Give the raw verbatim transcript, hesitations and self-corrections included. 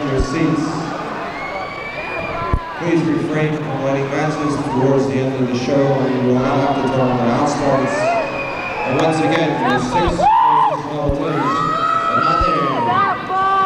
your seats. Please refrain from lighting matches towards the end of the show, and we will now have to turn on announcements. And once again, for the six versus twelve teams, another